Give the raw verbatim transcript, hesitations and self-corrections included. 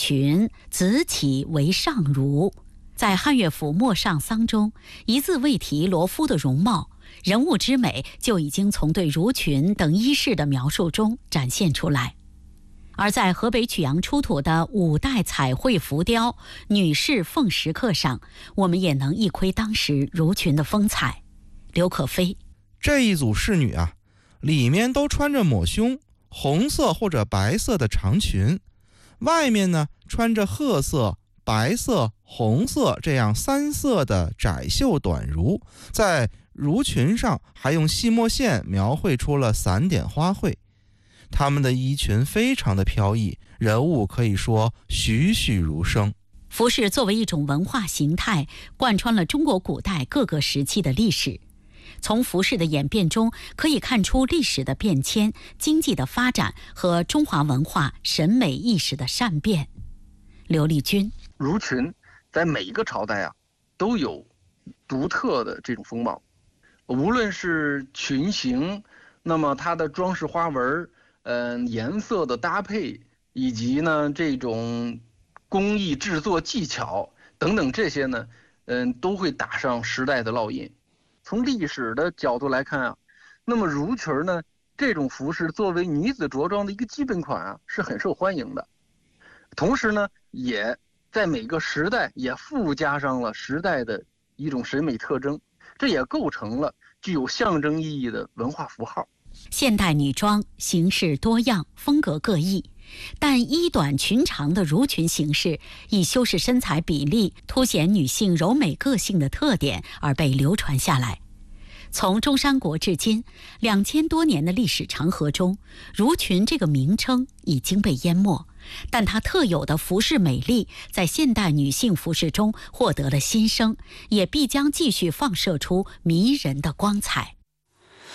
裙，子起为上襦。在汉乐府《陌上桑》中，一字未提罗敷的容貌，人物之美就已经从对襦裙等衣饰的描述中展现出来。而在河北曲阳出土的五代彩绘浮雕《女士凤石刻》上，我们也能一窥当时襦裙的风采。刘可飞： 这一组侍女啊，里面都穿着抹胸红色或者白色的长裙，外面呢穿着褐色、白色、红色这样三色的窄袖短襦，在襦裙上还用细墨线描绘出了散点花卉。他们的衣裙非常的飘逸，人物可以说栩栩如生。 服饰作为一种文化形态，贯穿了中国古代各个时期的历史。从服饰的演变中可以看出历史的变迁、经济的发展和中华文化审美意识的善变。刘丽君： 襦裙在每一个朝代啊都有独特的这种风貌，无论是裙型，那么它的装饰花纹，嗯、呃，颜色的搭配，以及呢这种工艺制作技巧等等这些呢，嗯、呃，都会打上时代的烙印。从历史的角度来看啊，那么襦裙呢这种服饰作为女子着装的一个基本款啊，是很受欢迎的。同时呢，也在每个时代也附加上了时代的一种审美特征，这也构成了具有象征意义的文化符号。 现代女装形式多样，风格各异，但衣短裙长的襦裙形式以修饰身材比例、凸显女性柔美个性的特点而被流传下来。从中山国至今两千多年的历史长河中，襦裙这个名称已经被淹没，但它特有的服饰美丽在现代女性服饰中获得了新生，也必将继续放射出迷人的光彩。